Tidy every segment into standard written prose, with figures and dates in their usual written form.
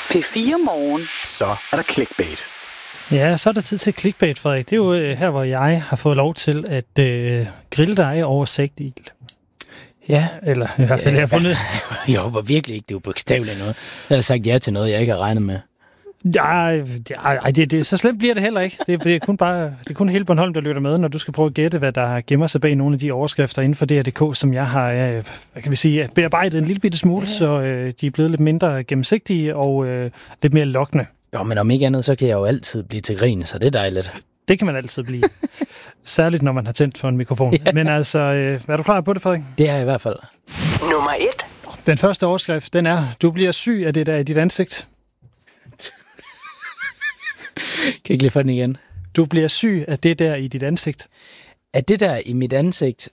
P4 Morgen. Så er der clickbait. Ja, så er der tid til clickbait, Frederik. Det er jo her, hvor jeg har fået lov til at grille dig over sigtild. Ja. Eller i hvert fald, jeg har fundet... Jeg håber virkelig ikke, det er jo bogstaveligt noget. Jeg har sagt ja til noget, jeg ikke har regnet med. Nej, så slemt bliver det heller ikke. Det er kun hele Bornholm, der lytter med, når du skal prøve at gætte, hvad der gemmer sig bag nogle af de overskrifter inden for DR.dk, som jeg har bearbejdet en lille bitte smule, så de er blevet lidt mindre gennemsigtige og lidt mere lokkende. Jo, men om ikke andet, så kan jeg jo altid blive til grin, så det er dejligt. Det kan man altid blive. Særligt, når man har tændt for en mikrofon. Ja. Men altså, er du klar på det, Frederik? Det er jeg i hvert fald. Nummer 1. Den første overskrift, den er, du bliver syg af det der i dit ansigt. Kan ikke lige få den igen? Du bliver syg af det der i dit ansigt. Er det der i mit ansigt?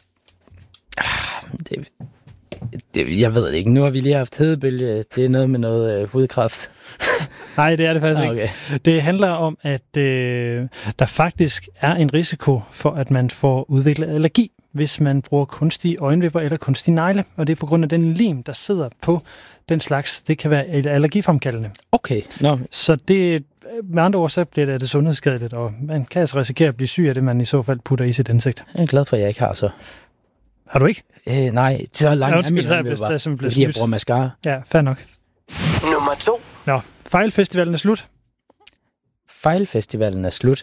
Jeg ved det ikke. Nu har vi lige haft hedebølge. Det er noget med noget hudkræft. Nej, det er det faktisk ikke. Okay. Det handler om, at der faktisk er en risiko for, at man får udviklet allergi, hvis man bruger kunstige øjenvipper eller kunstige negle. Og det er på grund af den lim, der sidder på den slags. Det kan være allergifremkaldende. Okay. No. Så det, med andre ord, så bliver det sundhedsskadeligt, og man kan altså risikere at blive syg af det, man i så fald putter i sit ansigt. Jeg er glad for, at jeg ikke har så. Har du ikke? Nej, så langt er min øjenvipper, fordi jeg bruger mascara. Ja, fair nok. Nummer 2. Nå, Fejlfestivalen er slut. Fejlfestivalen er slut.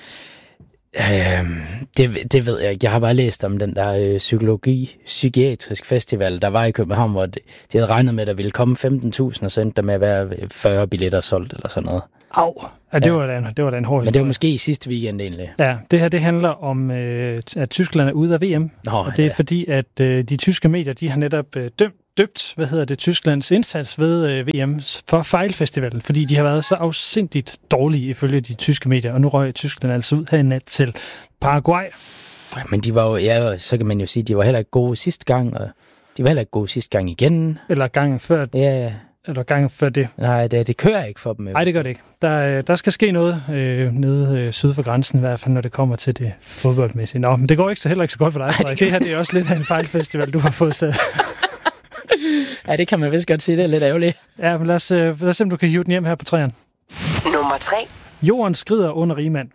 Det ved jeg ikke. Jeg har bare læst om den der psykiatrisk festival, der var i København, hvor de havde regnet med, at der ville komme 15.000, og så endte der med at være 40 billetter solgt, eller sådan noget. Au! Ja, det var da en hård historie. Men det var måske i sidste weekend egentlig. Ja, det her det handler om, at Tyskland er ude af VM. Og det er fordi, at de tyske medier, de har netop døbt Tysklands indsats ved VM for fejlfestivalen, fordi de har været så afsindigt dårlige ifølge de tyske medier, og nu røg Tyskland altså ud her i nat til Paraguay. Men de var jo, så kan man jo sige, de var heller ikke gode sidste gang, og de var heller ikke gode sidste gang igen. Eller gangen før. Ja. Eller gangen før det. Nej, det kører ikke for dem. Nej, det gør det ikke. Der skal ske noget nede syd for grænsen, i hvert fald når det kommer til det fodboldmæssige. Nå, men det går heller ikke så godt for dig, Frederik. Det her det er også lidt af en fejlfestival, du har fået sat. Ja, det kan man vist godt sige. Det er lidt ærgerligt. Ja, men lad os se, om du kan hive den hjem her på træerne. Nummer 3. Jorden skrider under rigmand.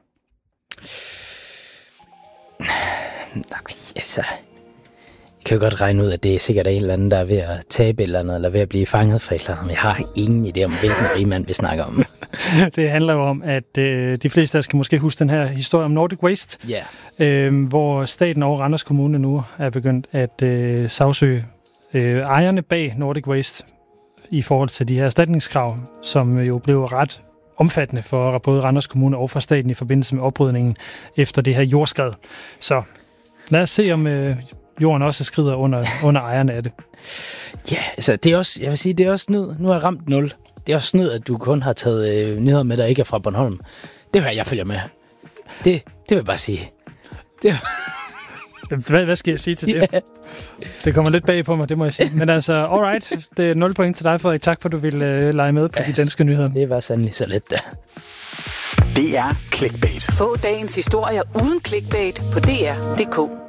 Nej, altså... Jeg kan jo godt regne ud, at det er sikkert en eller anden, der er ved at tabe eller andet, eller ved at blive fanget for et eller andet. Men jeg har ingen idé om, hvilken rigmand vi snakker om. Det handler jo om, at de fleste af os kan måske huske den her historie om Nordic Waste, hvor staten over Randers Kommune nu er begyndt at sagsøge ejerne bag Nordic Waste i forhold til de her erstatningskrav, som jo blev ret omfattende for både Randers Kommune og for staten i forbindelse med oprydningen efter det her jordskred. Så lad os se, om jorden også skrider under ejerne af det. Ja, altså det er også, jeg vil sige, det er også snyd. Nu har jeg ramt 0. Det er også snyd, at du kun har taget nyheder med, der ikke er fra Bornholm. Det er, jeg følger med. Det vil jeg bare sige. Hvad skal jeg sige til det? Det kommer lidt bag på mig, det må jeg sige. Men altså, alright. Det er 0 point til dig, Frederik. Tak for, at du ville lege med på de danske nyheder. Det var sandelig så let, da. Det er clickbait. Få dagens historier uden clickbait på DR.dk.